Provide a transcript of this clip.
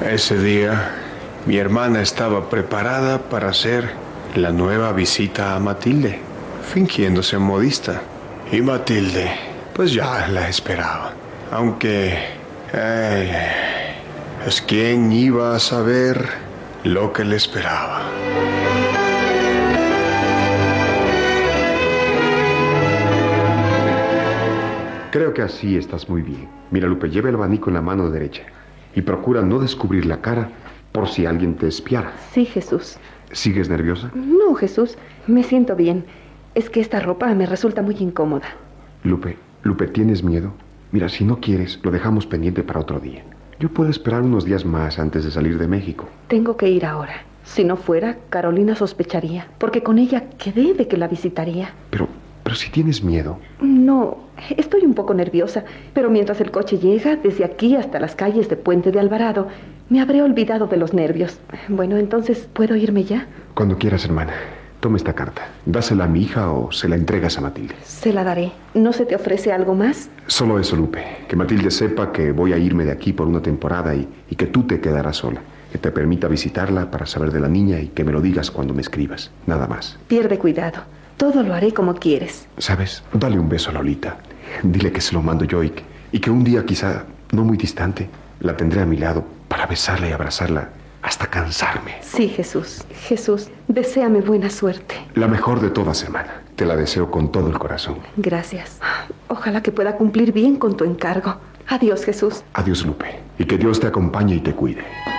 Ese día, mi hermana estaba preparada para hacer la nueva visita a Matilde, fingiéndose modista. Y Matilde, pues ya la esperaba. Aunque, pues quién iba a saber lo que le esperaba. Creo que así estás muy bien. Mira, Lupe, lleva el abanico en la mano derecha y procura no descubrir la cara por si alguien te espiara. Sí, Jesús. ¿Sigues nerviosa? No, Jesús, me siento bien. Es que esta ropa me resulta muy incómoda. Lupe, ¿tienes miedo? Mira, si no quieres, lo dejamos pendiente para otro día. Yo puedo esperar unos días más antes de salir de México. Tengo que ir ahora. Si no fuera, Carolina sospecharía, porque con ella quedé de que la visitaría. Pero si tienes miedo. No, estoy un poco nerviosa, pero mientras el coche llega, desde aquí hasta las calles de Puente de Alvarado, me habré olvidado de los nervios. Bueno, entonces, ¿puedo irme ya? Cuando quieras, hermana. Toma esta carta. Dásela a mi hija o se la entregas a Matilde. Se la daré. ¿No se te ofrece algo más? Solo eso, Lupe. Que Matilde sepa que voy a irme de aquí por una temporada y que tú te quedarás sola. Que te permita visitarla para saber de la niña y que me lo digas cuando me escribas. Nada más. Pierde cuidado. Todo lo haré como quieres. ¿Sabes? Dale un beso a Lolita. Dile que se lo mando yo y que un día, quizá no muy distante, la tendré a mi lado para besarla y abrazarla hasta cansarme. Sí, Jesús. Jesús, deséame buena suerte. La mejor de todas, hermana. Te la deseo con todo el corazón. Gracias. Ojalá que pueda cumplir bien con tu encargo. Adiós, Jesús. Adiós, Lupe. Y que Dios te acompañe y te cuide.